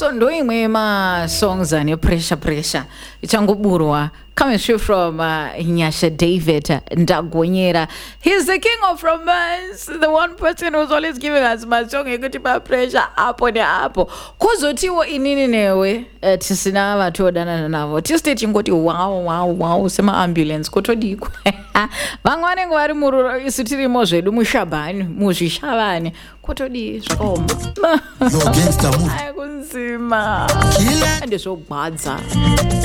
so ndoimwe songs ane pressure ichangoburwa coming straight from Nyasha David Ndagonyera. He's the king of romance, the one person who's always giving us my song ekutipa pressure apo ne apo kozotiwo inini newe tisina vatu odana navo tiste chingoti wow sema ambulance kotodikwa vamwe vanenge vari mururo isu tirimo zvedu mushabhani muzvishavani kotodi zvakaoma aikunzima ende zvogwadza.